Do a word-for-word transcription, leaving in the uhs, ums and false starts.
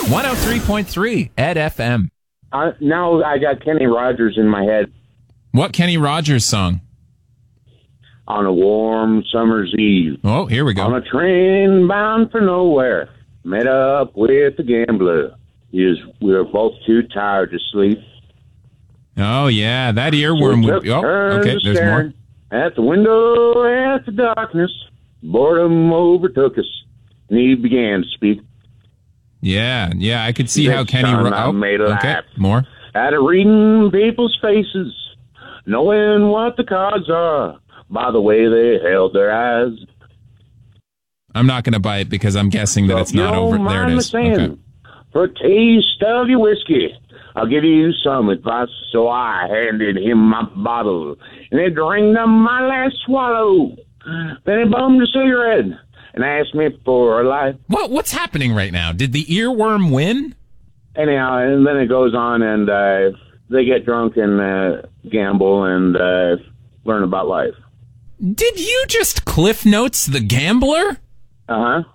one oh three point three Ed F M. Uh, now I got Kenny Rogers in my head. What Kenny Rogers song? On a warm summer's eve. Oh, here we go. On a train bound for nowhere. Met up with the gambler. He was, we were both too tired to sleep. Oh, yeah, that earworm So would... Oh, okay, there's more. At the window, at the darkness, boredom overtook us, and he began to speak. Yeah, yeah, I could see This how Kenny... time Ro- I oh, made a okay, laugh. more. At a reading people's faces, knowing what the cards are by the way they held their eyes. I'm not going to buy it because I'm guessing that So it's if you not don't over. There mind it me is. saying, Okay. for a taste of your whiskey, I'll give you some advice. So I handed him my bottle, and he drank up my last swallow. Then he bummed a cigarette and asked me for a light. What What's happening right now? Did the earworm win? Anyhow, and then it goes on, and uh, they get drunk and uh, gamble and uh, learn about life. Did you just Cliff Notes The Gambler? Uh-huh.